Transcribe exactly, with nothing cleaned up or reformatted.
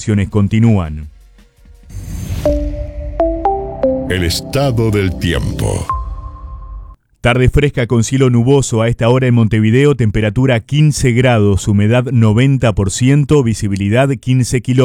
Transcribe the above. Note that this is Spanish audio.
investigaciones continúan. El estado del tiempo. Tarde fresca con cielo nuboso a esta hora en Montevideo, temperatura quince grados, humedad noventa por ciento, visibilidad quince kilómetros.